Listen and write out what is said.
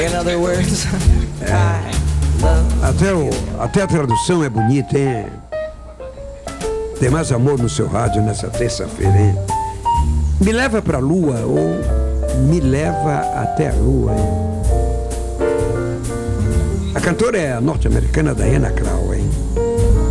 In other words, I love. Até a tradução é bonita, hein? Tem mais amor no seu rádio nessa terça-feira, hein? Me leva pra lua ou me leva até a lua, hein? A cantora é a norte-americana Diana Krall.